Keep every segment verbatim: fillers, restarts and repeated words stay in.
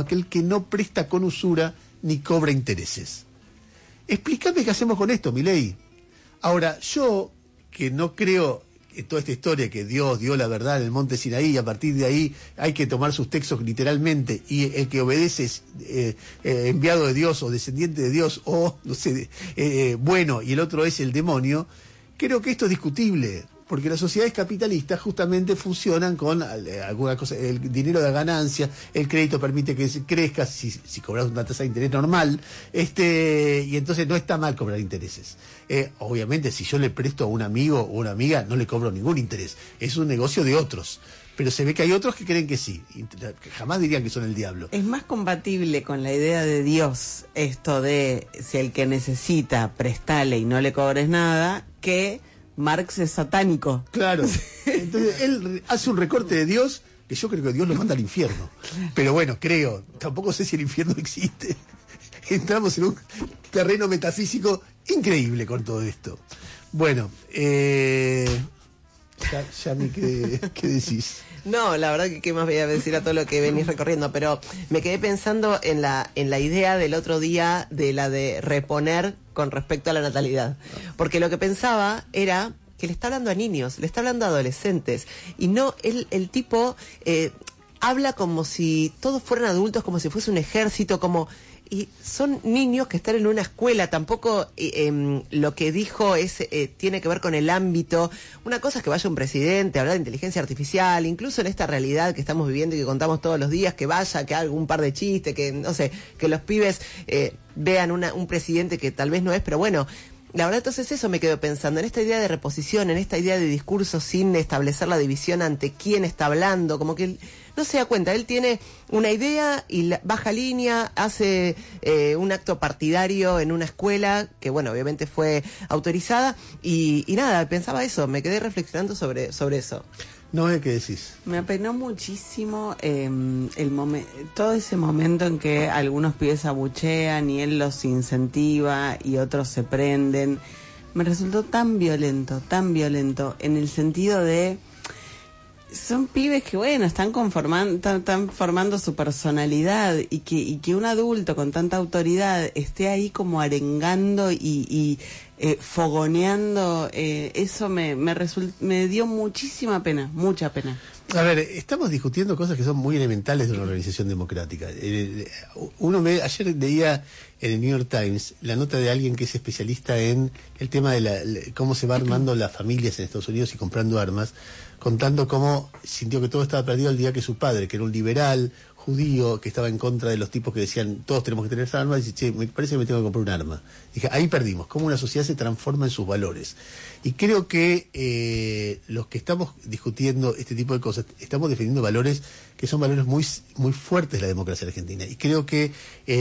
aquel que no presta con usura ni cobra intereses. Explícame qué hacemos con esto, Milei. Ahora, yo, que no creo en toda esta historia que Dios dio la verdad en el monte Sinaí, y a partir de ahí hay que tomar sus textos literalmente, y el que obedece es eh, eh, enviado de Dios o descendiente de Dios, o, no sé, eh, bueno, y el otro es el demonio, creo que esto es discutible. Porque las sociedades capitalistas justamente funcionan con eh, alguna cosa, el dinero de ganancia, el crédito permite que crezca si, si cobras una tasa de interés normal, este, y entonces no está mal cobrar intereses. Eh, obviamente, si yo le presto a un amigo o una amiga, no le cobro ningún interés. Es un negocio de otros. Pero se ve que hay otros que creen que sí, que jamás dirían que son el diablo. Es más compatible con la idea de Dios esto de si el que necesita, prestale y no le cobres nada, que Marx es satánico. Claro. Entonces él hace un recorte de Dios que yo creo que Dios lo manda al infierno. Pero bueno, creo. Tampoco sé si el infierno existe. Entramos en un terreno metafísico increíble con todo esto. Bueno, eh, ya, ya me quedé, ¿qué decís? No, la verdad que qué más voy a decir a todo lo que venís recorriendo, pero me quedé pensando en la en la idea del otro día de la de reponer con respecto a la natalidad. Porque lo que pensaba era que le está hablando a niños, le está hablando a adolescentes, y no, el, el tipo eh, habla como si todos fueran adultos, como si fuese un ejército, como... Y son niños que están en una escuela, tampoco eh, eh, lo que dijo es eh, tiene que ver con el ámbito. Una cosa es que vaya un presidente a hablar de inteligencia artificial, incluso en esta realidad que estamos viviendo y que contamos todos los días, que vaya, que haga un par de chistes, que no sé, que los pibes eh, vean una, un presidente que tal vez no es, pero bueno... La verdad, entonces eso me quedo pensando, en esta idea de reposición, en esta idea de discurso sin establecer la división ante quién está hablando, como que él no se da cuenta, él tiene una idea y la, baja línea, hace eh, un acto partidario en una escuela, que bueno, obviamente fue autorizada, y, y nada, pensaba eso, me quedé reflexionando sobre, sobre eso. No, ¿qué decís? Me apenó muchísimo eh, el momen- todo ese momento en que algunos pibes abuchean y él los incentiva y otros se prenden. Me resultó tan violento, tan violento, en el sentido de... Son pibes que, bueno, están conformando, están, están formando su personalidad, y que, y que un adulto con tanta autoridad esté ahí como arengando y... y Eh, fogoneando, eh, eso me me, result- me dio muchísima pena, mucha pena. A ver, estamos discutiendo cosas que son muy elementales de una organización democrática. Eh, uno me, ayer leía en el New York Times la nota de alguien que es especialista en el tema de la, la, cómo se va armando las familias en Estados Unidos y comprando armas, contando cómo sintió que todo estaba perdido el día que su padre, que era un liberal judío, que estaba en contra de los tipos que decían todos tenemos que tener armas, dice, che, me parece que me tengo que comprar un arma. Dije, ahí perdimos, cómo una sociedad se transforma en sus valores. Y creo que eh, los que estamos discutiendo este tipo de cosas, estamos defendiendo valores que son valores muy muy fuertes de la democracia argentina. Y creo que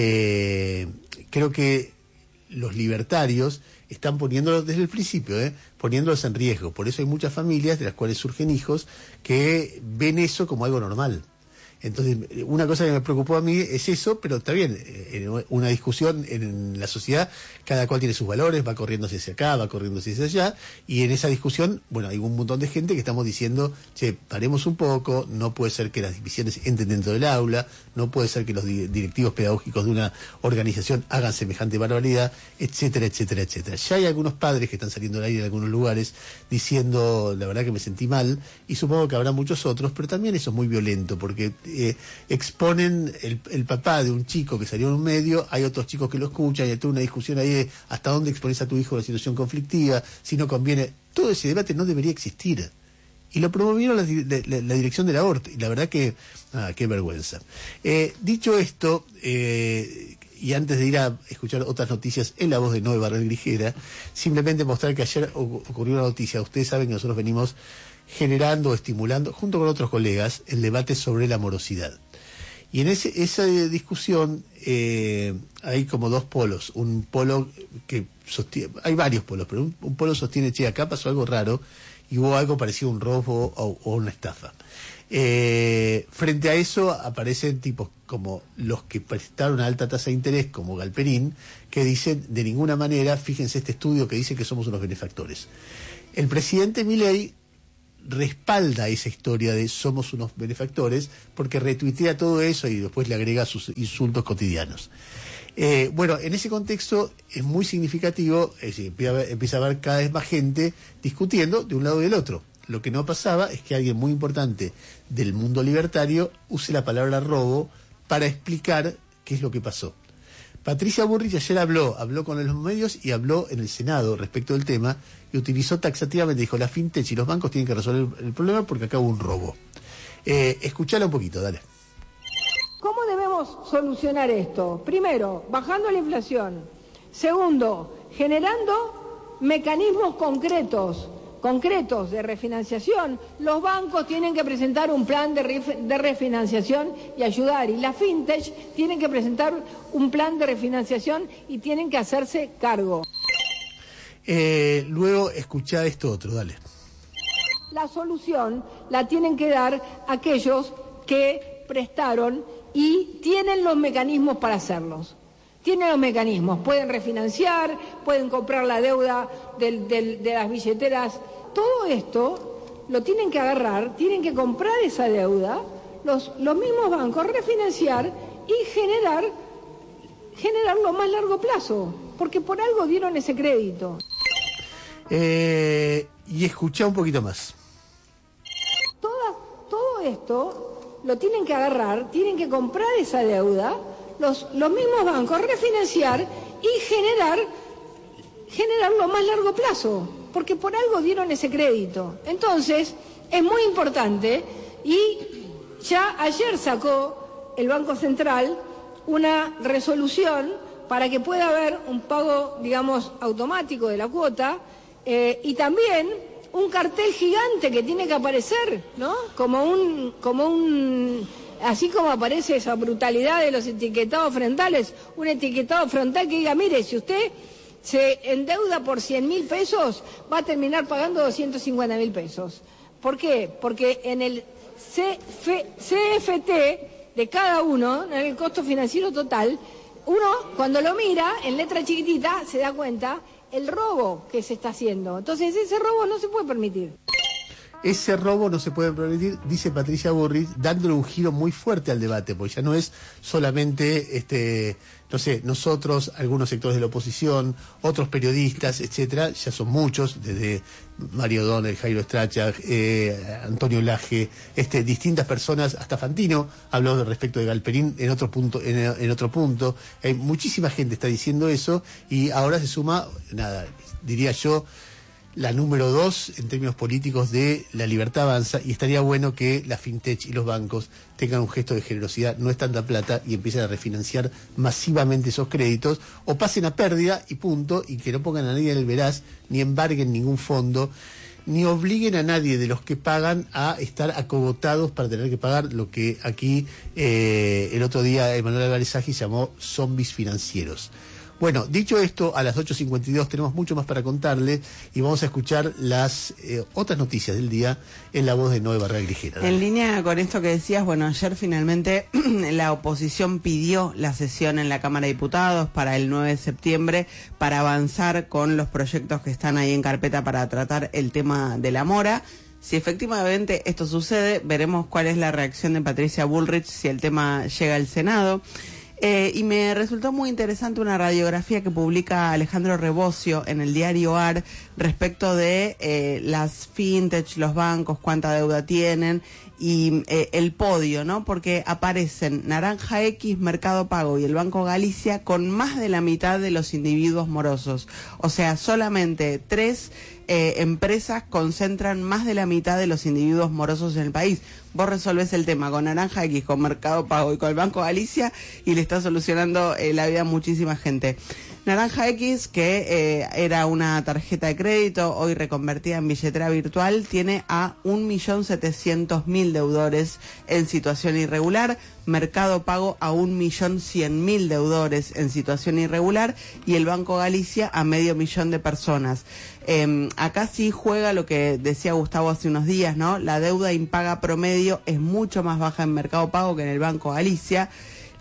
eh, creo que los libertarios están poniéndolos desde el principio, ¿eh? poniéndolos en riesgo. Por eso hay muchas familias de las cuales surgen hijos que ven eso como algo normal. Entonces, una cosa que me preocupó a mí es eso, pero está bien, en una discusión en la sociedad, cada cual tiene sus valores, va corriéndose hacia acá, va corriéndose hacia allá, y en esa discusión, bueno, hay un montón de gente que estamos diciendo, che, paremos un poco, no puede ser que las divisiones entren dentro del aula, no puede ser que los directivos pedagógicos de una organización hagan semejante barbaridad, etcétera, etcétera, etcétera. Ya hay algunos padres que están saliendo al aire en algunos lugares diciendo, la verdad que me sentí mal, y supongo que habrá muchos otros, pero también eso es muy violento, porque Eh, exponen el, el papá de un chico que salió en un medio, hay otros chicos que lo escuchan y hay toda una discusión ahí de hasta dónde expones a tu hijo a una situación conflictiva, si no conviene. Todo ese debate no debería existir. Y lo promovieron la, la, la dirección del aborto, y la verdad que, ah, qué vergüenza. Eh, dicho esto, eh, y antes de ir a escuchar otras noticias en la voz de Noé Barrel Grijera, simplemente mostrar que ayer ocurrió una noticia. Ustedes saben que nosotros venimos generando, estimulando, junto con otros colegas, el debate sobre la morosidad. Y en ese, esa discusión eh, hay como dos polos. Un polo que sostiene, hay varios polos, pero un, un polo sostiene, che, acá pasó algo raro y hubo algo parecido a un robo o, o una estafa. Eh, frente a eso aparecen tipos como los que prestaron alta tasa de interés, como Galperín, que dicen, de ninguna manera, fíjense este estudio que dice que somos unos benefactores. El presidente Milei respalda esa historia de somos unos benefactores, porque retuitea todo eso y después le agrega sus insultos cotidianos. Eh, bueno, en ese contexto es muy significativo, es decir, empieza a haber cada vez más gente discutiendo de un lado y del otro. Lo que no pasaba es que alguien muy importante del mundo libertario use la palabra robo para explicar qué es lo que pasó. Patricia Bullrich ayer habló, habló con los medios y habló en el Senado respecto del tema y utilizó taxativamente, dijo, la fintech y los bancos tienen que resolver el problema porque acá hubo un robo. Eh, escuchala un poquito, dale. ¿Cómo debemos solucionar esto? Primero, bajando la inflación. Segundo, generando mecanismos concretos, concretos de refinanciación. Los bancos tienen que presentar un plan de, ref, de refinanciación y ayudar. Y las fintech tienen que presentar un plan de refinanciación y tienen que hacerse cargo. Eh, luego, escuchá esto otro, dale. La solución la tienen que dar aquellos que prestaron y tienen los mecanismos para hacerlos. Tienen los mecanismos, pueden refinanciar, pueden comprar la deuda del, del, de las billeteras. Todo esto lo tienen que agarrar, tienen que comprar esa deuda, los, los mismos bancos refinanciar y generar, generarlo a más largo plazo, porque por algo dieron ese crédito. Eh, y escuchá un poquito más. Toda, todo esto lo tienen que agarrar, tienen que comprar esa deuda, los, los mismos bancos refinanciar y generar, generarlo a más largo plazo, porque por algo dieron ese crédito. Entonces, es muy importante y ya ayer sacó el Banco Central una resolución para que pueda haber un pago, digamos, automático de la cuota eh, y también un cartel gigante que tiene que aparecer, ¿no? Como un, como un, así como aparece esa brutalidad de los etiquetados frontales, un etiquetado frontal que diga, mire, si usted se endeuda por cien mil pesos, va a terminar pagando doscientos cincuenta mil pesos. ¿Por qué? Porque en el C F T de cada uno, en el costo financiero total, uno cuando lo mira en letra chiquitita se da cuenta el robo que se está haciendo. Entonces ese robo no se puede permitir. Ese robo no se puede permitir, dice Patricia Bullrich, dándole un giro muy fuerte al debate, porque ya no es solamente, este, no sé, nosotros, algunos sectores de la oposición, otros periodistas, etcétera, ya son muchos, desde Mario O'Donnell, Jairo Strachag, eh, Antonio Laje, este, distintas personas, hasta Fantino habló respecto de Galperín en otro punto, en, en otro punto. Hay muchísima gente está diciendo eso y ahora se suma, nada, diría yo, la número dos en términos políticos de La Libertad Avanza, y estaría bueno que la fintech y los bancos tengan un gesto de generosidad, no es tanta plata, y empiecen a refinanciar masivamente esos créditos, o pasen a pérdida y punto, y que no pongan a nadie en el veraz, ni embarguen ningún fondo, ni obliguen a nadie de los que pagan a estar acogotados para tener que pagar lo que aquí eh, el otro día Emanuel Álvarez Aggi llamó zombies financieros. Bueno, dicho esto, a las ocho cincuenta y dos tenemos mucho más para contarle y vamos a escuchar las eh, otras noticias del día en la voz de Noé Barral Grijera. En línea con esto que decías, bueno, ayer finalmente la oposición pidió la sesión en la Cámara de Diputados para el nueve de septiembre para avanzar con los proyectos que están ahí en carpeta para tratar el tema de la mora. Si efectivamente esto sucede, veremos cuál es la reacción de Patricia Bullrich si el tema llega al Senado. Eh, y me resultó muy interesante una radiografía que publica Alejandro Rebocio en el diario A R respecto de eh, las fintech, los bancos, cuánta deuda tienen y eh, el podio, ¿no? Porque aparecen Naranja X, Mercado Pago y el Banco Galicia con más de la mitad de los individuos morosos. O sea, solamente tres eh, empresas concentran más de la mitad de los individuos morosos en el país. Vos resolvés el tema con Naranja X, con Mercado Pago y con el Banco Galicia y le está solucionando eh, la vida a muchísima gente. Naranja X, que eh, era una tarjeta de crédito, hoy reconvertida en billetera virtual, tiene a un millón setecientos mil deudores en situación irregular. Mercado Pago a un millón cien mil deudores en situación irregular y el Banco Galicia a medio millón de personas. Eh, acá sí juega lo que decía Gustavo hace unos días, ¿no? La deuda impaga promedio es mucho más baja en Mercado Pago que en el Banco Galicia.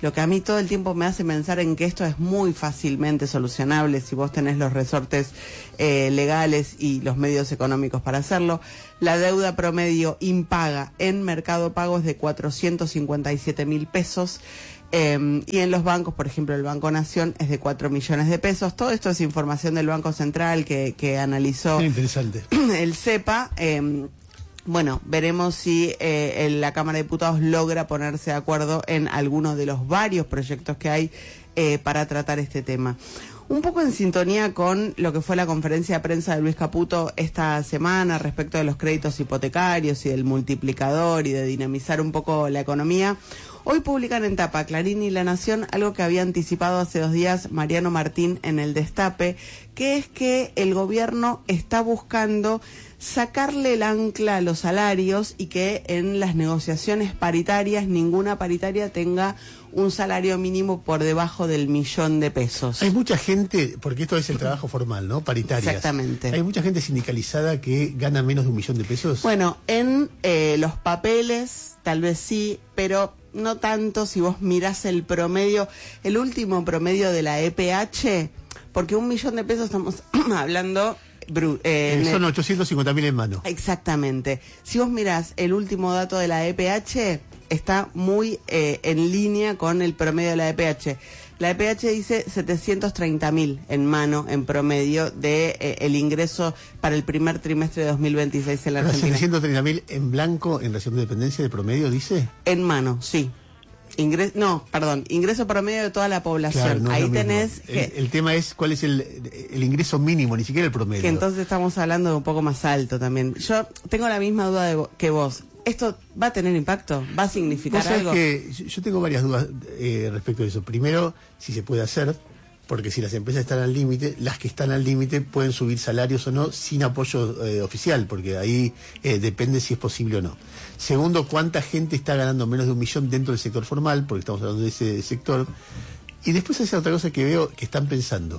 lo que a mí todo el tiempo me hace pensar en que esto es muy fácilmente solucionable si vos tenés los resortes eh, legales y los medios económicos para hacerlo. La deuda promedio impaga en Mercado Pago es de cuatrocientos cincuenta y siete mil pesos. Eh, y en los bancos, por ejemplo, el Banco Nación es de cuatro millones de pesos. Todo esto es información del Banco Central que, que analizó interesante. el CEPA. Eh, bueno, veremos si eh, la Cámara de Diputados logra ponerse de acuerdo en algunos de los varios proyectos que hay eh, para tratar este tema. Un poco en sintonía con lo que fue la conferencia de prensa de Luis Caputo esta semana respecto de los créditos hipotecarios y del multiplicador y de dinamizar un poco la economía. Hoy publican en tapa Clarín y La Nación algo que había anticipado hace dos días Mariano Martín en el Destape, que es que el gobierno está buscando sacarle el ancla a los salarios y que en las negociaciones paritarias ninguna paritaria tenga un salario mínimo por debajo del millón de pesos. Hay mucha gente, porque esto es el trabajo formal, ¿no? Paritarias. Exactamente. Hay mucha gente sindicalizada que gana menos de un millón de pesos. Bueno, en eh, los papeles tal vez sí, pero no tanto si vos mirás el promedio, el último promedio de la E P H, porque un millón de pesos estamos hablando... Bru eh, eh, son ochocientos cincuenta mil en mano. Exactamente. Si vos mirás el último dato de la E P H, está muy eh, en línea con el promedio de la E P H. La E P H dice setecientos treinta mil en mano en promedio de eh, el ingreso para el primer trimestre de dos mil veintiséis en la Argentina. setecientos treinta mil en blanco en relación de dependencia de promedio, dice. En mano, sí. Ingres no, perdón, ingreso promedio de toda la población. Claro, no ahí tenés... Que... El, el tema es cuál es el, el ingreso mínimo, ni siquiera el promedio. Que entonces estamos hablando de un poco más alto también. Yo tengo la misma duda de, que vos. ¿Esto va a tener impacto? ¿Va a significar ¿Vos sabés algo? Que yo tengo varias dudas eh, respecto a eso. Primero, si se puede hacer, porque si las empresas están al límite, las que están al límite pueden subir salarios o no sin apoyo eh, oficial, porque ahí eh, depende si es posible o no. Segundo, cuánta gente está ganando menos de un millón dentro del sector formal, porque estamos hablando de ese sector. Y después hay otra cosa que veo que están pensando.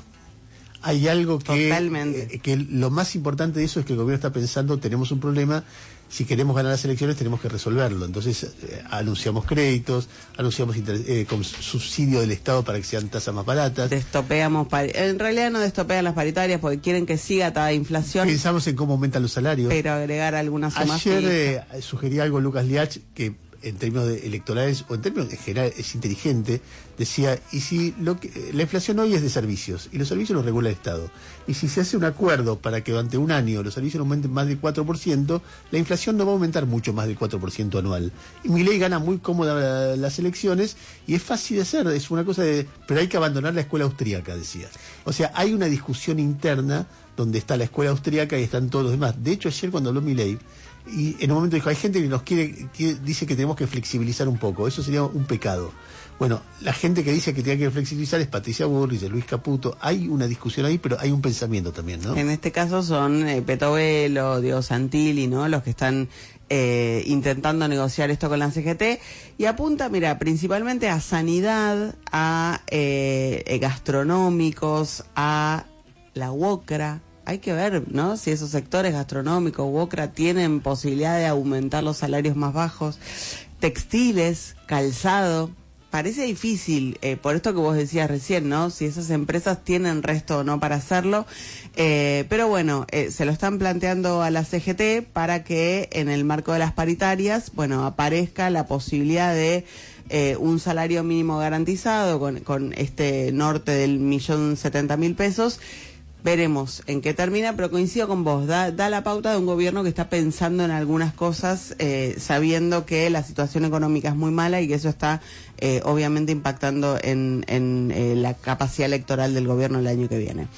Hay algo que, eh, que lo más importante de eso es que el gobierno está pensando, tenemos un problema, si queremos ganar las elecciones tenemos que resolverlo. Entonces eh, anunciamos créditos, anunciamos inter, eh, con subsidio del Estado para que sean tasas más baratas. Destopeamos, en realidad no destopean las paritarias porque quieren que siga toda inflación. Pensamos en cómo aumentan los salarios. Pero agregar algunas sumas. Ayer eh, sugería algo Lucas Liach que en términos de electorales o en términos en general es inteligente, decía, y si lo que, la inflación hoy es de servicios y los servicios los regula el Estado, y si se hace un acuerdo para que durante un año los servicios aumenten más del cuatro por ciento, la inflación no va a aumentar mucho más del cuatro por ciento anual. Y Milei gana muy cómoda las elecciones y es fácil de hacer, es una cosa de, pero hay que abandonar la escuela austríaca, decía. O sea, hay una discusión interna donde está la escuela austríaca y están todos los demás. De hecho, ayer cuando habló Milei, y en un momento dijo, hay gente que nos quiere, que dice que tenemos que flexibilizar un poco, eso sería un pecado. Bueno, la gente que dice que tiene que flexibilizar es Patricia Bullrich, Luis Caputo, hay una discusión ahí, pero hay un pensamiento también, ¿no? En este caso son eh, Peto Velo, Diego Santilli, ¿no? Los que están eh, intentando negociar esto con la C G T, y apunta, mira, principalmente a sanidad, a eh, gastronómicos, a la UOCRA. Hay que ver, ¿no? Si esos sectores gastronómicos, UOCRA, tienen posibilidad de aumentar los salarios más bajos. Textiles, calzado. Parece difícil, eh, por esto que vos decías recién, ¿no? Si esas empresas tienen resto o no para hacerlo. Eh, pero bueno, eh, se lo están planteando a la C G T para que en el marco de las paritarias, bueno, aparezca la posibilidad de eh, un salario mínimo garantizado con, con este norte del millón setenta mil pesos. Veremos en qué termina, pero coincido con vos, da, da la pauta de un gobierno que está pensando en algunas cosas, eh, sabiendo que la situación económica es muy mala y que eso está eh, obviamente impactando en, en eh, la capacidad electoral del gobierno el año que viene.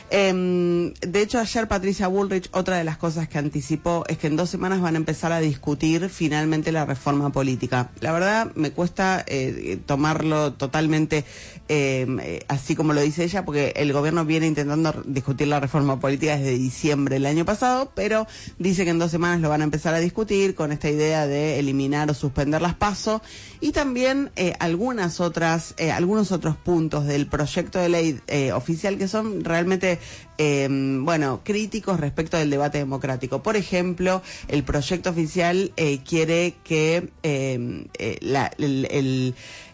Eh, de hecho, ayer Patricia Bullrich, otra de las cosas que anticipó es que en dos semanas van a empezar a discutir finalmente la reforma política. La verdad, me cuesta eh, tomarlo totalmente eh, así como lo dice ella, porque el gobierno viene intentando discutir la reforma política desde diciembre del año pasado, pero dice que en dos semanas lo van a empezar a discutir con esta idea de eliminar o suspender las PASO, y también eh, algunas otras, eh, algunos otros puntos del proyecto de ley eh, oficial que son realmente eh, bueno, críticos respecto del debate democrático. Por ejemplo, el proyecto oficial eh, quiere que eh, eh, la, el, el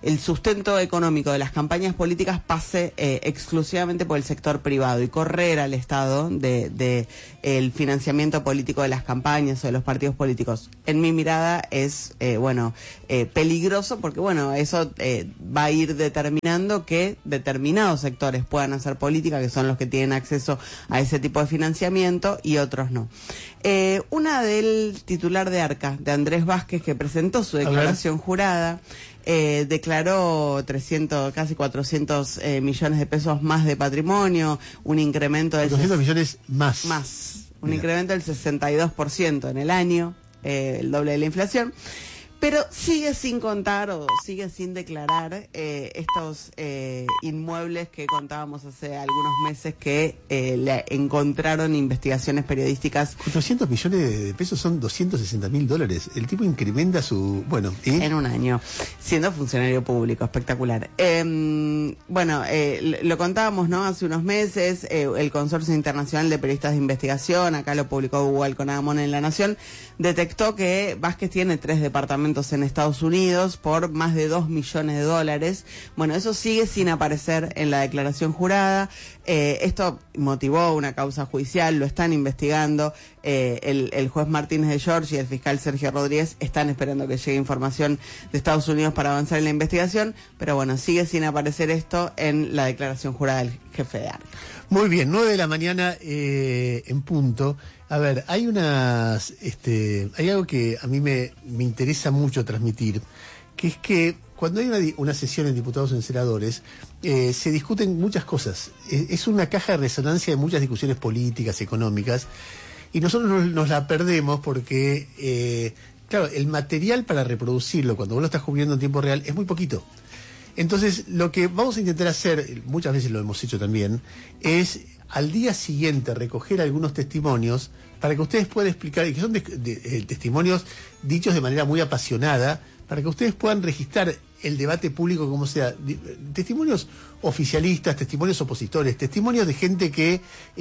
el sustento económico de las campañas políticas pase eh, exclusivamente por el sector privado y correr al Estado de, de el financiamiento político de las campañas o de los partidos políticos. En mi mirada es, eh, bueno, eh, peligroso porque, bueno, eso eh, va a ir determinando que determinados sectores puedan hacer política, que son los que tienen acceso a ese tipo de financiamiento y otros no. Eh, una del titular de ARCA, de Andrés Vázquez, que presentó su declaración jurada, eh, declaró trescientos, casi cuatrocientos eh, millones de pesos más de patrimonio, un incremento del... cuatrocientos millones más. Más, un Mira. incremento del sesenta y dos por ciento en el año, eh, el doble de la inflación. Pero sigue sin contar o sigue sin declarar eh, estos eh, inmuebles que contábamos hace algunos meses que eh, le encontraron investigaciones periodísticas. cuatrocientos millones de pesos son doscientos sesenta mil dólares. El tipo incrementa su... Bueno, ¿y? En un año, siendo funcionario público, espectacular. Eh, bueno, eh, lo contábamos, ¿no? Hace unos meses, eh, el Consorcio Internacional de Periodistas de Investigación, acá lo publicó Hugo Alconadamón en La Nación, detectó que Vázquez tiene tres departamentos en Estados Unidos por más de dos millones de dólares. Bueno, eso sigue sin aparecer en la declaración jurada. Eh, esto motivó una causa judicial, lo están investigando. Eh, el, el juez Martínez de Giorgi y el fiscal Sergio Rodríguez están esperando que llegue información de Estados Unidos para avanzar en la investigación, pero bueno, sigue sin aparecer esto en la declaración jurada del jefe de ARCA. Muy bien, nueve de la mañana eh, en punto. A ver, hay unas, este, hay algo que a mí me, me interesa mucho transmitir, que es que cuando hay una, una sesión en diputados o en senadores, eh, se discuten muchas cosas. Eh, es una caja de resonancia de muchas discusiones políticas, económicas, y nosotros nos, nos la perdemos porque, eh, claro, el material para reproducirlo cuando vos lo estás cubriendo en tiempo real es muy poquito. Entonces, lo que vamos a intentar hacer, muchas veces lo hemos hecho también, es al día siguiente recoger algunos testimonios para que ustedes puedan explicar, y que son de, de, de, testimonios dichos de manera muy apasionada, para que ustedes puedan registrar el debate público como sea. Testimonios oficialistas, testimonios opositores, testimonios de gente que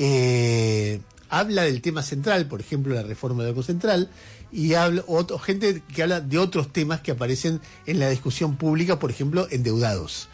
eh, habla del tema central, por ejemplo, la reforma del Banco Central, y habla, o, o gente que habla de otros temas que aparecen en la discusión pública, por ejemplo, endeudados.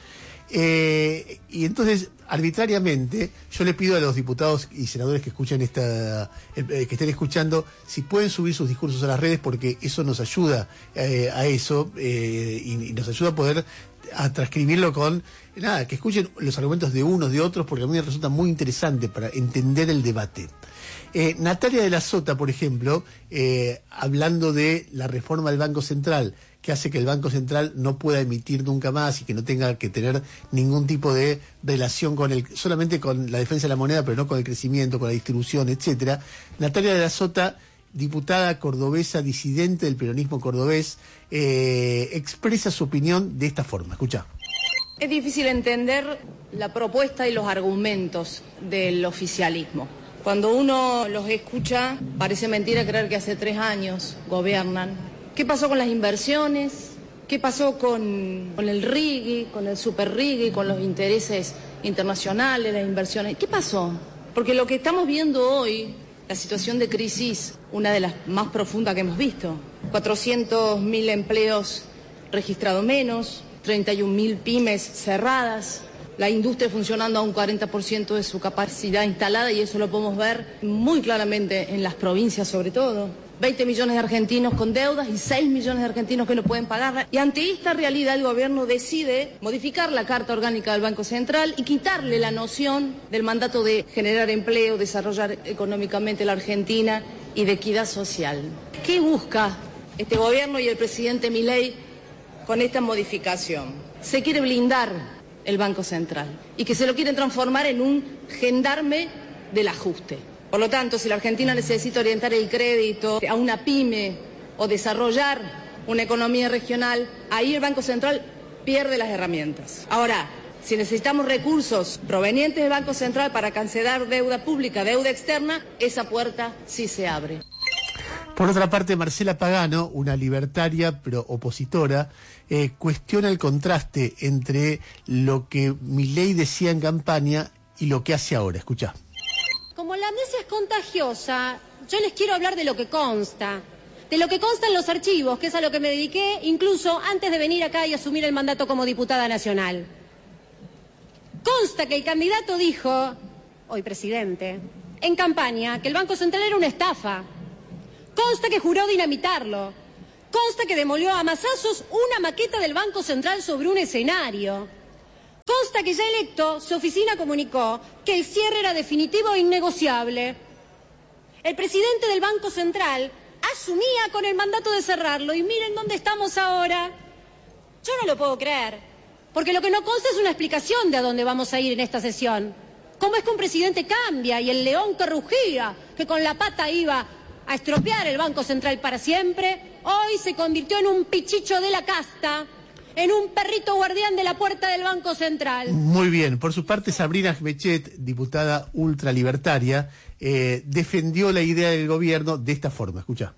Eh, y entonces, arbitrariamente, yo le pido a los diputados y senadores que escuchen esta, eh, que estén escuchando, si pueden subir sus discursos a las redes, porque eso nos ayuda eh, a eso eh, y, y nos ayuda a poder a transcribirlo con, nada, que escuchen los argumentos de unos, de otros, porque a mí me resulta muy interesante para entender el debate. Eh, Natalia de la Sota, por ejemplo, eh, hablando de la reforma del Banco Central, que hace que el Banco Central no pueda emitir nunca más y que no tenga que tener ningún tipo de relación con el, solamente con la defensa de la moneda, pero no con el crecimiento, con la distribución, etcétera. Natalia de la Sota, diputada cordobesa, disidente del peronismo cordobés, eh, expresa su opinión de esta forma. Escucha. Es difícil entender la propuesta y los argumentos del oficialismo. Cuando uno los escucha, parece mentira creer que hace tres años gobiernan. ¿Qué pasó con las inversiones? ¿Qué pasó con, con el R I G I, con el Super R I G I, con los intereses internacionales, las inversiones? ¿Qué pasó? Porque lo que estamos viendo hoy, la situación de crisis, una de las más profundas que hemos visto. cuatrocientos mil empleos registrados menos, treinta y un mil pymes cerradas, la industria funcionando a un cuarenta por ciento de su capacidad instalada, y eso lo podemos ver muy claramente en las provincias sobre todo. veinte millones de argentinos con deudas y seis millones de argentinos que no pueden pagarla. Y ante esta realidad el gobierno decide modificar la Carta Orgánica del Banco Central y quitarle la noción del mandato de generar empleo, desarrollar económicamente la Argentina y de equidad social. ¿Qué busca este gobierno y el presidente Milei con esta modificación? Se quiere blindar el Banco Central y que se lo quieren transformar en un gendarme del ajuste. Por lo tanto, si la Argentina necesita orientar el crédito a una pyme o desarrollar una economía regional, ahí el Banco Central pierde las herramientas. Ahora, si necesitamos recursos provenientes del Banco Central para cancelar deuda pública, deuda externa, esa puerta sí se abre. Por otra parte, Marcela Pagano, una libertaria pero opositora, eh, cuestiona el contraste entre lo que Milei decía en campaña y lo que hace ahora. Escuchá. Como la amnesia es contagiosa, yo les quiero hablar de lo que consta. de lo que consta en los archivos, que es a lo que me dediqué incluso antes de venir acá y asumir el mandato como diputada nacional. Consta que el candidato dijo, hoy presidente, en campaña, que el Banco Central era una estafa. Consta que juró dinamitarlo. Consta que demolió a mazazos una maqueta del Banco Central sobre un escenario. Consta que ya electo, su oficina comunicó que el cierre era definitivo e innegociable. El presidente del Banco Central asumía con el mandato de cerrarlo y miren dónde estamos ahora. Yo no lo puedo creer, porque lo que no consta es una explicación de a dónde vamos a ir en esta sesión. ¿Cómo es que un presidente cambia y el león que rugía, que con la pata iba a estropear el Banco Central para siempre, hoy se convirtió en un pichicho de la casta, en un perrito guardián de la puerta del Banco Central? Muy bien. Por su parte, Sabrina Jmechet, diputada ultralibertaria, eh, defendió la idea del gobierno de esta forma. Escucha.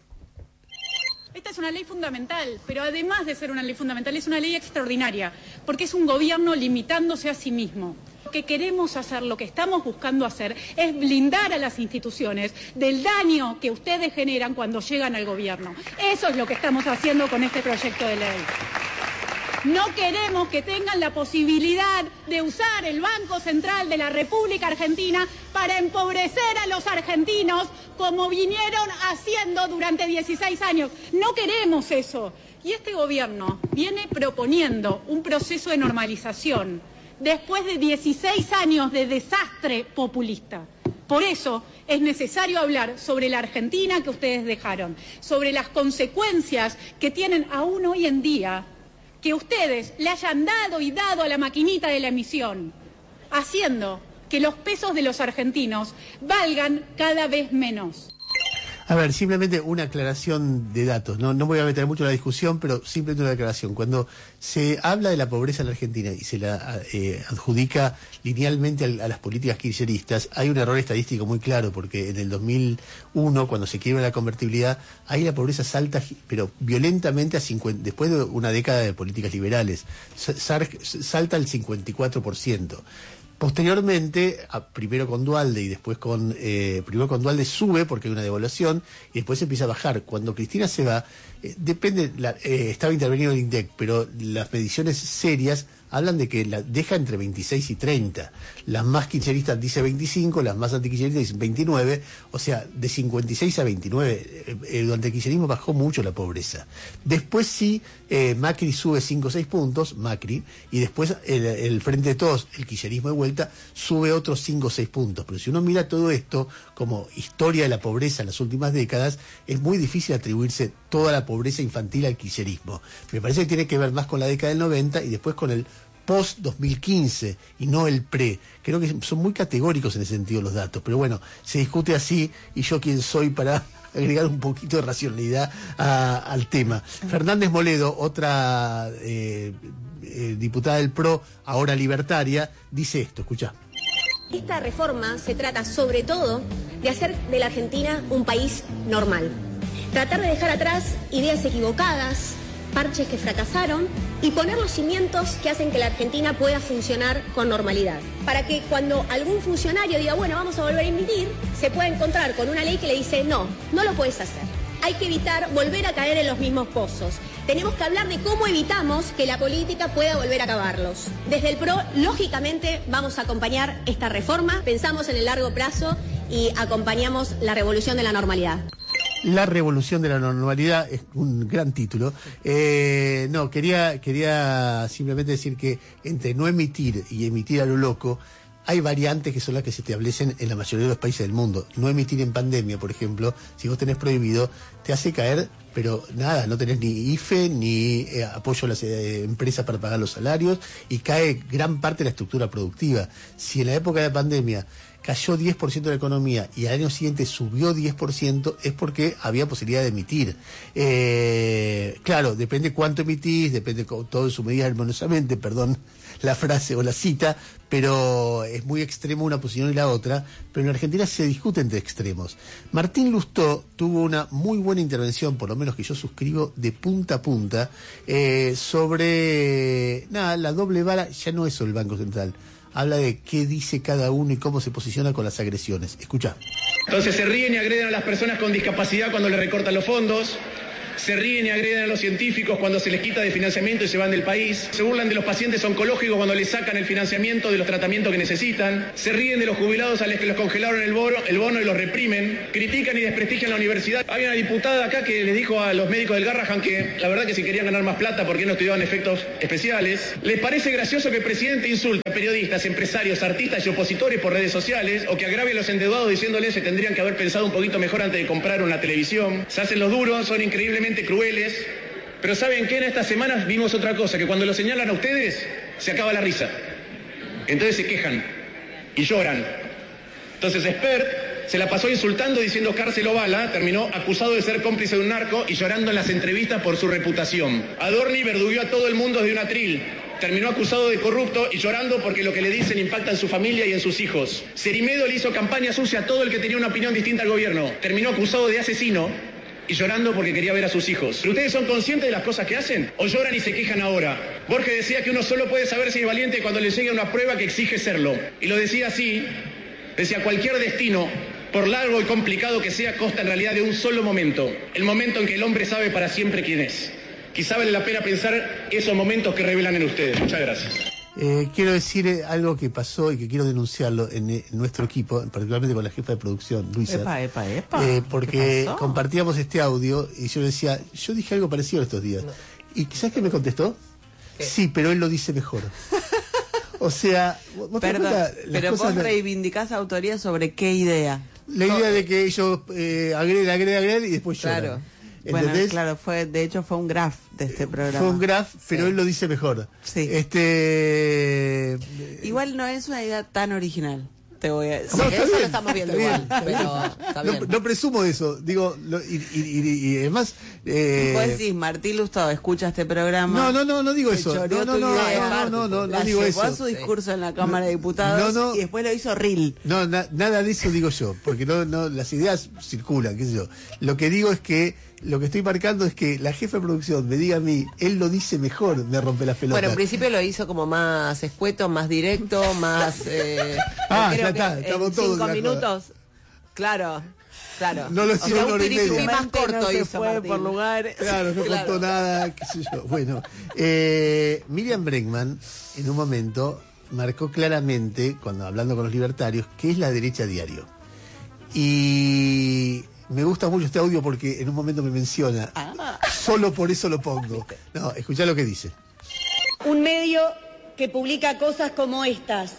Esta es una ley fundamental, pero además de ser una ley fundamental, es una ley extraordinaria, porque es un gobierno limitándose a sí mismo. Lo que queremos hacer, lo que estamos buscando hacer, es blindar a las instituciones del daño que ustedes generan cuando llegan al gobierno. Eso es lo que estamos haciendo con este proyecto de ley. No queremos que tengan la posibilidad de usar el Banco Central de la República Argentina para empobrecer a los argentinos como vinieron haciendo durante dieciséis años. No queremos eso. Y este gobierno viene proponiendo un proceso de normalización después de dieciséis años de desastre populista. Por eso es necesario hablar sobre la Argentina que ustedes dejaron, sobre las consecuencias que tienen aún hoy en día que ustedes le hayan dado y dado a la maquinita de la emisión, haciendo que los pesos de los argentinos valgan cada vez menos. A ver, simplemente una aclaración de datos. No, no voy a meter mucho en la discusión, pero simplemente una aclaración. Cuando se habla de la pobreza en la Argentina y se la eh, adjudica linealmente a, a las políticas kirchneristas, hay un error estadístico muy claro, porque en el dos mil uno, cuando se quiebra la convertibilidad, ahí la pobreza salta, pero violentamente, a cincuenta, después de una década de políticas liberales, salta al cincuenta y cuatro por ciento. Posteriormente, a, primero con Duhalde y después con eh, primero con Duhalde sube porque hay una devaluación y después empieza a bajar. Cuando Cristina se va, eh, depende, la, eh, estaba intervenido el INDEC, pero las mediciones serias hablan de que la deja entre veintiséis y treinta. Las más kirchneristas dicen veinticinco, las más antikirchneristas dicen veintinueve, o sea, de cincuenta y seis a veintinueve. Eh, eh, durante el kirchnerismo bajó mucho la pobreza. Después sí, eh, Macri sube cinco o seis puntos, Macri, y después el, el Frente de Todos, el kirchnerismo de vuelta, sube otros cinco o seis puntos. Pero si uno mira todo esto como historia de la pobreza en las últimas décadas, es muy difícil atribuirse toda la pobreza infantil al kirchnerismo. Me parece que tiene que ver más con la década del noventa y después con el post dos mil quince y no el pre. Creo que son muy categóricos en ese sentido los datos, pero bueno, se discute así y yo quién soy para agregar un poquito de racionalidad a, al tema. Fernández Moledo, otra eh, eh, diputada del P R O, ahora libertaria, dice esto, escuchá. Esta reforma se trata sobre todo de hacer de la Argentina un país normal. Tratar de dejar atrás ideas equivocadas, parches que fracasaron y poner los cimientos que hacen que la Argentina pueda funcionar con normalidad. Para que cuando algún funcionario diga, bueno, vamos a volver a emitir, se pueda encontrar con una ley que le dice, no, no lo puedes hacer. Hay que evitar volver a caer en los mismos pozos. Tenemos que hablar de cómo evitamos que la política pueda volver a cavarlos. Desde el P R O, lógicamente, vamos a acompañar esta reforma, pensamos en el largo plazo y acompañamos la revolución de la normalidad. La revolución de la normalidad es un gran título. Eh, no, quería, quería simplemente decir que entre no emitir y emitir a lo loco, hay variantes que son las que se establecen en la mayoría de los países del mundo. No emitir en pandemia, por ejemplo, si vos tenés prohibido, te hace caer, pero nada, no tenés ni I F E, ni eh, apoyo a las eh, empresas para pagar los salarios, y cae gran parte de la estructura productiva. Si en la época de la pandemia cayó diez por ciento de la economía y al año siguiente subió diez por ciento, es porque había posibilidad de emitir. Eh, claro, depende cuánto emitís, depende todo en su medida armoniosamente, perdón la frase o la cita, pero es muy extremo una posición y la otra, pero en Argentina se discute entre extremos. Martín Lustó tuvo una muy buena intervención, por lo menos que yo suscribo, de punta a punta, eh, sobre, nada, la doble vara ya no es solo el Banco Central. Habla de qué dice cada uno y cómo se posiciona con las agresiones. Escucha. Entonces se ríen y agreden a las personas con discapacidad cuando le recortan los fondos, Se ríen y agreden a los científicos cuando se les quita de financiamiento y se van del país. Se burlan de los pacientes oncológicos cuando les sacan el financiamiento de los tratamientos que necesitan. Se ríen de los jubilados a los que les congelaron el bono, el bono y los reprimen. Critican y desprestigian la universidad. Hay una diputada acá que les dijo a los médicos del Garrahan que la verdad que si querían ganar más plata, ¿por qué no estudiaban efectos especiales? ¿Les parece gracioso que el presidente insulte a periodistas, empresarios, artistas y opositores por redes sociales, o que agrave a los endeudados diciéndoles que tendrían que haber pensado un poquito mejor antes de comprar una televisión? Se hacen los duros, son increíblemente crueles, pero ¿saben qué? En estas semanas vimos otra cosa, que cuando lo señalan a ustedes, se acaba la risa. Entonces se quejan y lloran. Entonces Spert se la pasó insultando, diciendo cárcel o bala, terminó acusado de ser cómplice de un narco y llorando en las entrevistas por su reputación. Adorni verdugueó a todo el mundo de un atril. Terminó acusado de corrupto y llorando porque lo que le dicen impacta en su familia y en sus hijos. Cerimedo le hizo campaña sucia a todo el que tenía una opinión distinta al gobierno. Terminó acusado de asesino y llorando porque quería ver a sus hijos. ¿Pero ustedes son conscientes de las cosas que hacen? ¿O lloran y se quejan ahora? Borges decía que uno solo puede saber si es valiente cuando le llega una prueba que exige serlo. Y lo decía así, decía, cualquier destino, por largo y complicado que sea, consta en realidad de un solo momento. El momento en que el hombre sabe para siempre quién es. Quizá vale la pena pensar esos momentos que revelan en ustedes. Muchas gracias. Eh, quiero decir eh, algo que pasó y que quiero denunciarlo en, eh, en nuestro equipo, particularmente con la jefa de producción, Luisa. Epa, epa, epa. Eh, porque compartíamos este audio y yo le decía, yo dije algo parecido estos días. No. ¿Y qué, sabes qué me contestó? ¿Qué? Sí, pero él lo dice mejor. O sea, vos te Perdón, das cuenta, las pero cosas vos de- reivindicás autoría sobre qué idea. la idea de que ellos eh, agreden, agreden, agreden y después lloran. Claro. Bueno, ¿Entendés? claro, fue, de hecho fue un graph de este programa. Fue un graph, pero Sí. él lo dice mejor. Sí. Este. Igual no es una idea tan original, te voy a decir. No, Porque está eso bien, lo estamos viendo está igual, bien, está pero bien. está No, bien. no presumo de eso, digo, lo- y, y, y- y además. Eh, Vos decís, Martín Lustado escucha este programa. no, no, no, no digo se eso. choreó No, no, tu no, idea, no, no, no, no, la no digo llevó a eso. su discurso en la Cámara de Diputados no, no. y después lo hizo reel. No, na- nada de eso digo yo, porque no, no, las ideas circulan, qué sé yo. Lo que digo es que, lo que estoy marcando es que la jefa de producción me diga a mí, él lo dice mejor, me rompe las pelotas. Bueno, en principio lo hizo como más escueto, más directo, más... Eh, Ah, creo ya que está, en estamos todos cinco de acuerdo. minutos, claro, claro. No lo o hacía sea, una un hora y media. piripi más Mente corto no se hizo fue Martín. por lugares. Claro, no Claro. contó nada, qué sé yo. Bueno, eh, Miriam Bregman, en un momento, marcó claramente, cuando hablando con los libertarios, que es la derecha diario. Y me gusta mucho este audio porque en un momento me menciona. Ah. Solo por eso lo pongo. No, escuchá lo que dice. Un medio que publica cosas como estas,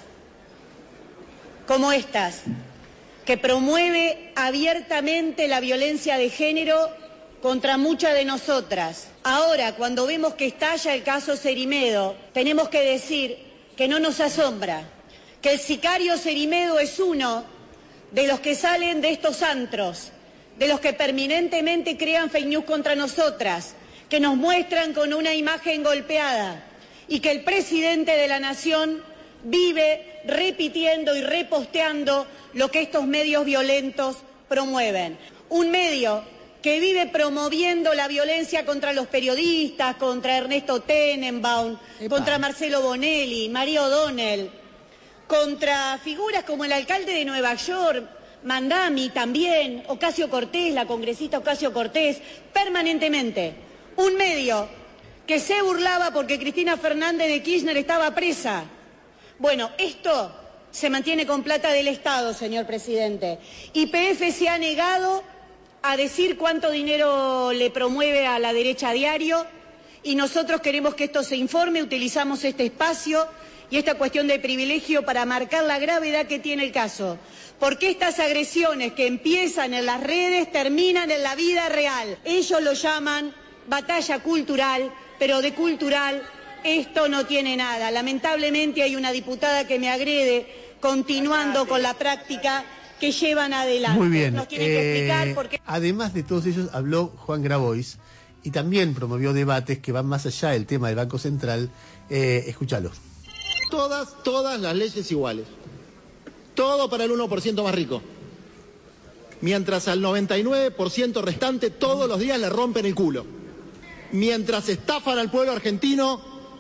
como estas, que promueve abiertamente la violencia de género contra muchas de nosotras. Ahora, cuando vemos que estalla el caso Cerimedo, tenemos que decir que no nos asombra, que el sicario Cerimedo es uno de los que salen de estos antros, de los que permanentemente crean fake news contra nosotras, que nos muestran con una imagen golpeada y que el presidente de la Nación vive repitiendo y reposteando lo que estos medios violentos promueven. Un medio que vive promoviendo la violencia contra los periodistas, contra Ernesto Tenenbaum, Epa. contra Marcelo Bonelli, María O'Donnell, contra figuras como el alcalde de Nueva York, Mandami también, Ocasio Cortés, la congresista Ocasio Cortés, permanentemente. Un medio que se burlaba porque Cristina Fernández de Kirchner estaba presa. Bueno, esto se mantiene con plata del Estado, señor presidente. Y P F se ha negado a decir cuánto dinero le promueve a la derecha a diario y nosotros queremos que esto se informe, utilizamos este espacio y esta cuestión de privilegio para marcar la gravedad que tiene el caso. Porque estas agresiones que empiezan en las redes terminan en la vida real. Ellos lo llaman batalla cultural, pero de cultural esto no tiene nada. Lamentablemente hay una diputada que me agrede continuando con la práctica que llevan adelante. Muy bien. Nos tienen que explicar Eh, por qué. Además de todos ellos, habló Juan Grabois y también promovió debates que van más allá del tema del Banco Central. Eh, escúchalo. Todas, todas las leyes iguales. Todo para el uno por ciento más rico. Mientras al noventa y nueve por ciento restante todos los días le rompen el culo. Mientras estafan al pueblo argentino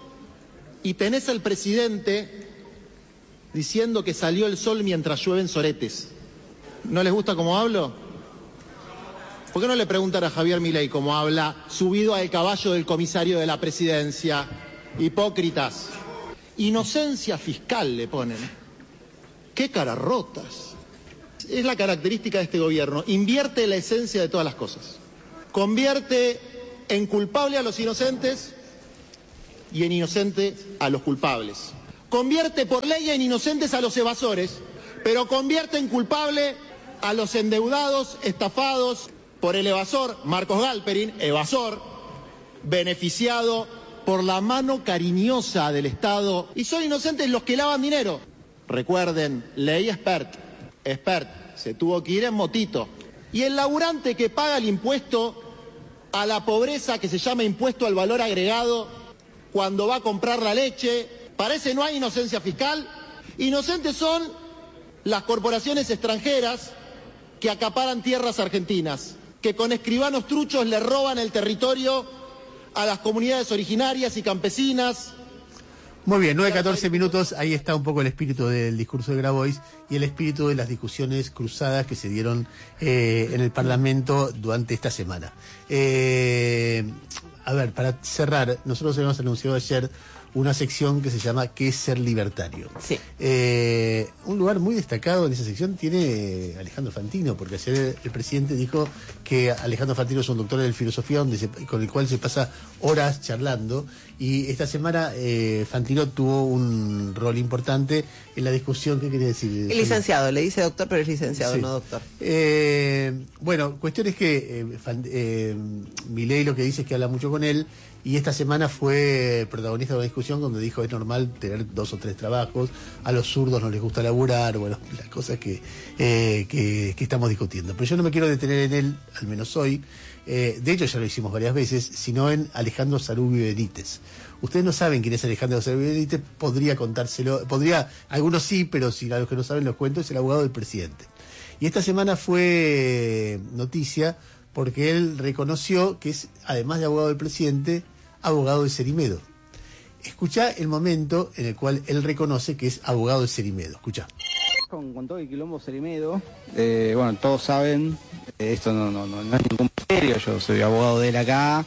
y tenés al presidente diciendo que salió el sol mientras llueven soretes. ¿No les gusta cómo hablo? ¿Por qué no le preguntan a Javier Milei cómo habla, subido al caballo del comisario de la presidencia? Hipócritas. Inocencia fiscal le ponen. ¡Qué caras rotas! Es la característica de este gobierno. Invierte la esencia de todas las cosas. Convierte en culpable a los inocentes y en inocente a los culpables. Convierte por ley en inocentes a los evasores, pero convierte en culpable a los endeudados, estafados por el evasor Marcos Galperín, evasor, beneficiado por la mano cariñosa del Estado. Y son inocentes los que lavan dinero. Recuerden, ley expert, expert, se tuvo que ir en motito. Y el laburante que paga el impuesto a la pobreza, que se llama impuesto al valor agregado, cuando va a comprar la leche, parece no hay inocencia fiscal. Inocentes son las corporaciones extranjeras que acaparan tierras argentinas, que con escribanos truchos le roban el territorio a las comunidades originarias y campesinas. Muy bien, nueve catorce minutos, ahí está un poco el espíritu del discurso de Grabois y el espíritu de las discusiones cruzadas que se dieron eh, en el Parlamento durante esta semana. Eh, a ver, para cerrar, nosotros habíamos anunciado ayer una sección que se llama ¿Qué es ser libertario? Sí. Eh, un lugar muy destacado en esa sección tiene Alejandro Fantino, porque ayer el presidente dijo que Alejandro Fantino es un doctor de filosofía donde se, con el cual se pasa horas charlando, y esta semana eh, Fantino tuvo un rol importante en la discusión. ¿Qué quiere decir? El licenciado, le dice doctor, pero es licenciado, sí. no doctor. Eh, bueno, cuestión es que eh, eh, Milei lo que dice es que habla mucho con él, y esta semana fue protagonista de una discusión donde dijo es normal tener dos o tres trabajos, a los zurdos no les gusta laburar, bueno, las cosas que, eh, que, que estamos discutiendo. Pero yo no me quiero detener en él, al menos hoy, eh, de hecho ya lo hicimos varias veces, sino en Alejandro Sarubio Benítez. Ustedes no saben quién es Alejandro Sarubio Benítez, podría contárselo, podría, algunos sí, pero si a los que no saben los cuento, es el abogado del presidente. Y esta semana fue noticia porque él reconoció que es, además de abogado del presidente, abogado de Cerimedo. Escuchá el momento en el cual él reconoce que es abogado de Cerimedo. Escuchá. Con, con todo el quilombo Cerimedo, eh, bueno, todos saben, eh, esto no, no, no, no es ningún misterio, yo soy abogado de él acá.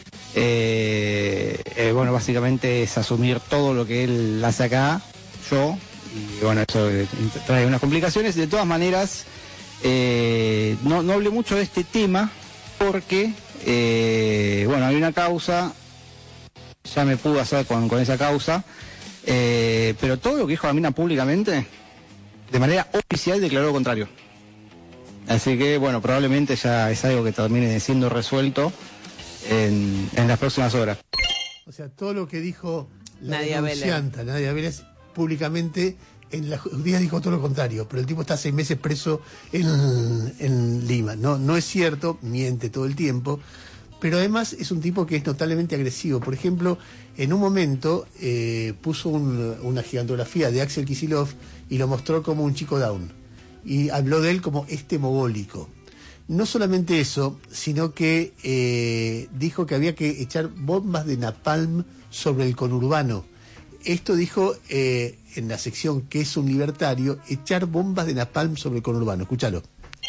Eh, eh, bueno, básicamente es asumir todo lo que él hace acá, yo, y bueno, eso eh, trae unas complicaciones. De todas maneras, eh, no, no hablé mucho de este tema porque, eh, bueno, hay una causa. Ya me pude hacer con, con esa causa, eh, pero todo lo que dijo la mina públicamente, de manera oficial declaró lo contrario. Así que, bueno, probablemente ya es algo que termine siendo resuelto en, en las próximas horas. O sea, todo lo que dijo la Nadia denunciante, Nadia Vélez, públicamente, en la justicia dijo todo lo contrario, pero el tipo está seis meses preso en, en Lima. No, no es cierto, miente todo el tiempo. Pero además es un tipo que es notablemente agresivo. Por ejemplo, en un momento eh, puso un, una gigantografía de Axel Kicillof y lo mostró como un chico down. Y habló de él como este mogólico. No solamente eso, sino que eh, dijo que había que echar bombas de napalm sobre el conurbano. Esto dijo eh, en la sección ¿Qué es un libertario? Echar bombas de napalm sobre el conurbano. Escúchalo.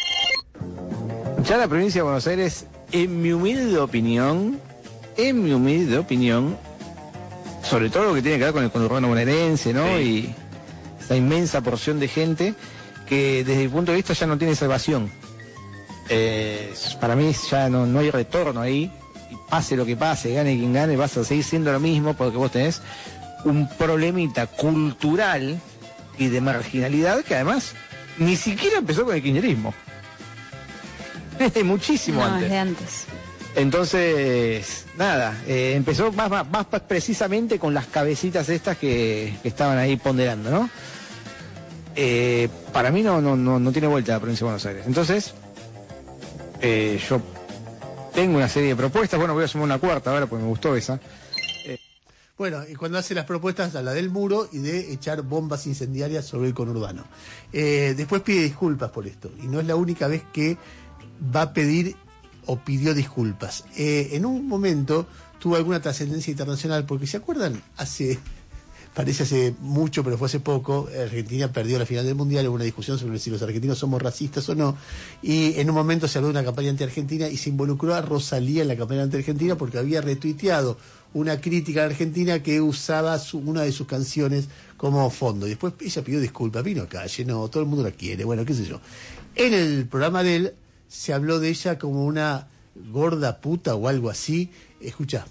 Ya la provincia de Buenos Aires, en mi humilde opinión, en mi humilde opinión, sobre todo lo que tiene que ver con el conurbano bonaerense, ¿no? Sí. Y esa inmensa porción de gente que desde mi punto de vista ya no tiene salvación. Eh, para mí ya no, no hay retorno ahí, y pase lo que pase, gane quien gane, vas a seguir siendo lo mismo porque vos tenés un problemita cultural y de marginalidad que además ni siquiera empezó con el kirchnerismo. Desde muchísimo no, antes. Desde antes. Entonces, nada, eh, empezó más, más, más precisamente con las cabecitas estas que, que estaban ahí ponderando, ¿no? Eh, para mí no, no, no, no tiene vuelta la provincia de Buenos Aires. Entonces, eh, yo tengo una serie de propuestas, bueno, voy a sumar una cuarta ahora porque me gustó esa. Eh, Bueno, y cuando hace las propuestas a la del muro y de echar bombas incendiarias sobre el conurbano. Eh, después pide disculpas por esto, y no es la única vez que va a pedir o pidió disculpas. Eh, en un momento tuvo alguna trascendencia internacional, porque ¿se acuerdan? Hace parece hace mucho, pero fue hace poco, Argentina perdió la final del Mundial, hubo una discusión sobre si los argentinos somos racistas o no, y en un momento se habló de una campaña anti-argentina y se involucró a Rosalía en la campaña anti-argentina porque había retuiteado una crítica a la Argentina que usaba su, una de sus canciones como fondo. Y después ella pidió disculpas, vino a calle, no, todo el mundo la quiere, bueno, qué sé yo. En el programa de él se habló de ella como una gorda puta o algo así. Escuchá.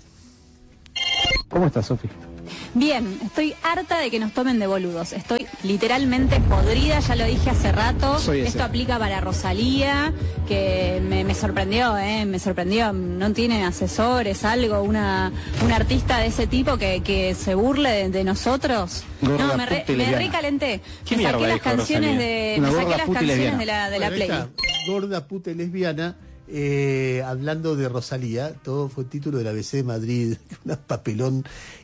¿Cómo estás, Sofi? Bien, estoy harta de que nos tomen de boludos. Estoy literalmente podrida, ya lo dije hace rato. Esto aplica para Rosalía, que me, me sorprendió, ¿eh? Me sorprendió. No tiene asesores, algo, una, una artista de ese tipo que, que se burle de, de nosotros. Gorda, no, me, re, me recalenté. Me saqué las canciones de, me saqué las canciones de la, de la Play. Gorda, puta y lesbiana. Eh, hablando de Rosalía, todo fue título de la A B C de Madrid, un papelón.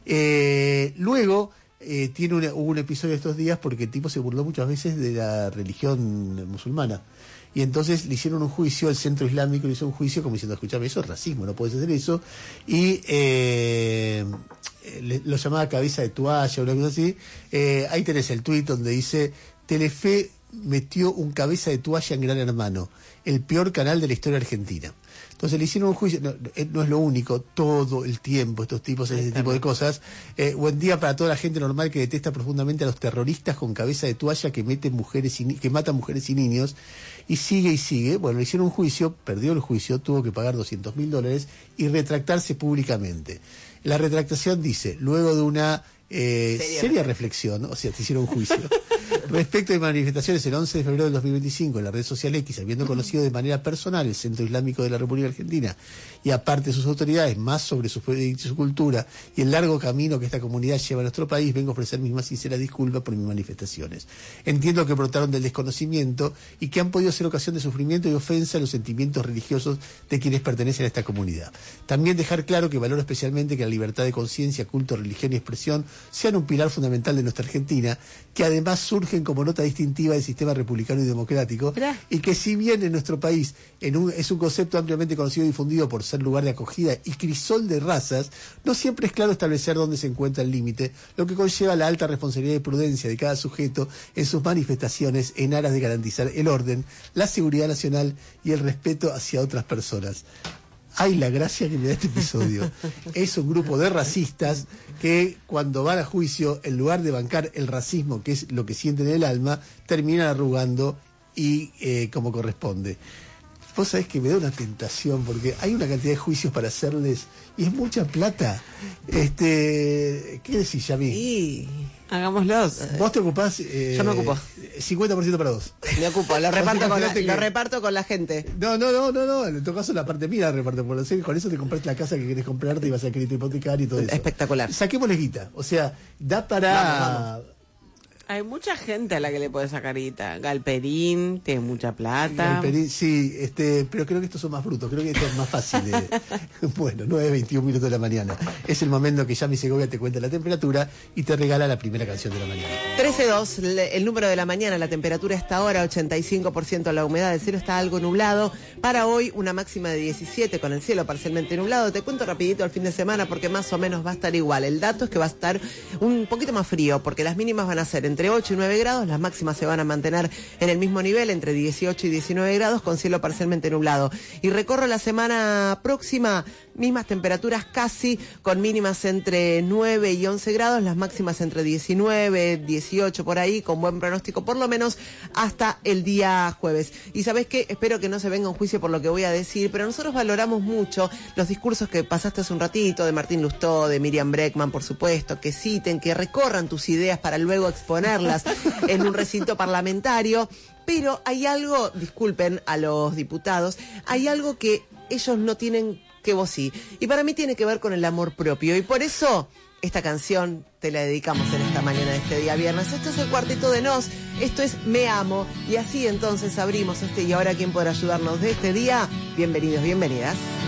Eh, luego eh, tiene una, hubo un episodio estos días porque el tipo se burló muchas veces de la religión musulmana. Y entonces le hicieron un juicio, el Centro Islámico le hizo un juicio como diciendo, escuchame, eso es racismo, no puedes hacer eso. Y eh, le, lo llamaba cabeza de toalla, una cosa así. Eh, ahí tenés el tuit donde dice, Telefe metió un cabeza de toalla en Gran Hermano, el peor canal de la historia argentina. Entonces le hicieron un juicio, no, no es lo único, todo el tiempo estos tipos hacen ese tipo de cosas. Eh, buen día para toda la gente normal que detesta profundamente a los terroristas con cabeza de toalla que meten mujeres y, que matan mujeres y niños, y sigue y sigue. Bueno, le hicieron un juicio, perdió el juicio, tuvo que pagar doscientos mil dólares y retractarse públicamente. La retractación dice, luego de una eh, seria, seria reflexión, o sea, te hicieron un juicio, respecto de manifestaciones el once de febrero del dos mil veinticinco en la red social X, habiendo conocido de manera personal el Centro Islámico de la República Argentina y aparte sus autoridades, más sobre su, su cultura y el largo camino que esta comunidad lleva a nuestro país, vengo a ofrecer mis más sinceras disculpas por mis manifestaciones. Entiendo que brotaron del desconocimiento y que han podido ser ocasión de sufrimiento y ofensa a los sentimientos religiosos de quienes pertenecen a esta comunidad. También dejar claro que valoro especialmente que la libertad de conciencia, culto, religión y expresión sean un pilar fundamental de nuestra Argentina, que además surgen como nota distintiva del sistema republicano y democrático, y que si bien en nuestro país en un, es un concepto ampliamente conocido y difundido por ser lugar de acogida y crisol de razas, no siempre es claro establecer dónde se encuentra el límite, lo que conlleva la alta responsabilidad y prudencia de cada sujeto en sus manifestaciones en aras de garantizar el orden, la seguridad nacional y el respeto hacia otras personas. Ay, la gracia que me da este episodio. Es un grupo de racistas que cuando van a juicio, en lugar de bancar el racismo, que es lo que sienten en el alma, terminan arrugando y eh, como corresponde. Vos sabés que me da una tentación, porque hay una cantidad de juicios para hacerles, y es mucha plata. Este, ¿qué decís, Yami? Sí, hagámoslos. Vos te ocupás... Eh, Yo me ocupo. cincuenta por ciento para vos. Me ocupo, lo reparto, con la, que... lo reparto con la gente. No, no, no, no, no. En tu caso la parte mía la reparto por lo con eso te compraste la casa que querés comprarte y vas a crédito hipotecario y todo eso. Espectacular. Saquémosle guita. O sea, da para... Vamos, vamos. Hay mucha gente a la que le puede sacar guita. Galperín tiene mucha plata. Galperín, sí, este, pero creo que estos son más brutos, creo que esto es más fácil. De... Bueno, nueve veintiún minutos de la mañana. Es el momento que Yami Segovia te cuenta la temperatura y te regala la primera canción de la mañana. trece dos, el número de la mañana, la temperatura está ahora, ochenta y cinco por ciento la humedad, el cielo está algo nublado. Para hoy, una máxima de diecisiete con el cielo parcialmente nublado. Te cuento rapidito el fin de semana porque más o menos va a estar igual. El dato es que va a estar un poquito más frío porque las mínimas van a ser entre entre ocho y nueve grados, las máximas se van a mantener en el mismo nivel, entre dieciocho y diecinueve grados, con cielo parcialmente nublado. Y recorro la semana próxima, mismas temperaturas casi, con mínimas entre nueve y once grados, las máximas entre diecinueve, dieciocho por ahí, con buen pronóstico por lo menos hasta el día jueves. Y ¿sabés qué? Espero que no se venga un juicio por lo que voy a decir, pero nosotros valoramos mucho los discursos que pasaste hace un ratito, de Martín Lustó, de Miriam Bregman, por supuesto, que citen, que recorran tus ideas para luego exponerlas en un recinto parlamentario, pero hay algo, disculpen a los diputados, hay algo que ellos no tienen que vos sí, y para mí tiene que ver con el amor propio, y por eso esta canción te la dedicamos en esta mañana de este día viernes. Esto es el Cuarteto de Nos, esto es Me Amo, y así entonces abrimos este Y Ahora ¿Quién podrá ayudarnos de este día? Bienvenidos, bienvenidas.